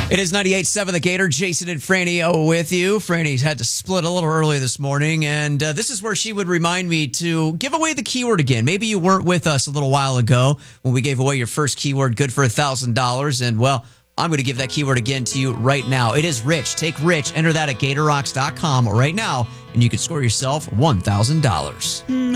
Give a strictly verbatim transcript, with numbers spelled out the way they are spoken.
It is ninety-eight point seven The Gator. Jason and Franny O with you. Franny's had to split a little early this morning, and uh, this is where she would remind me to give away the keyword again. Maybe you weren't with us a little while ago when we gave away your first keyword, good for one thousand dollars, and, well, I'm going to give that keyword again to you right now. It is Rich. Take Rich. Enter that at gator rocks dot com right now, and you can score yourself one thousand dollars.